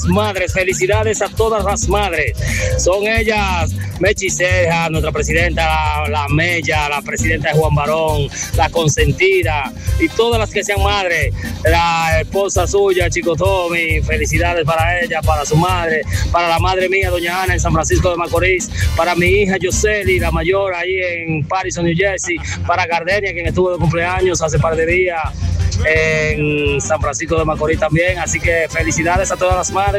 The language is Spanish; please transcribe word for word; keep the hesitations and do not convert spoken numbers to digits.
Madres, felicidades a todas las madres. Son ellas, Mechi Ceja, nuestra presidenta, la, la Mella, la presidenta de Juan Barón, la consentida, y todas las que sean madres, la esposa suya, Chico Tommy, felicidades para ella, para su madre, para la madre mía, doña Ana, en San Francisco de Macorís, para mi hija Yoseli, la mayor, ahí en Patterson, New Jersey, para Gardenia, quien estuvo de cumpleaños hace par de días en San Francisco de Macorís también. Así que felicidades a todas las madres.